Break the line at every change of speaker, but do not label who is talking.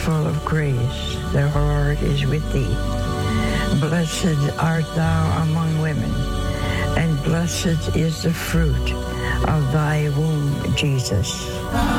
full of grace, the Lord is with thee. Blessed art thou among women, and blessed is the fruit of thy womb, Jesus.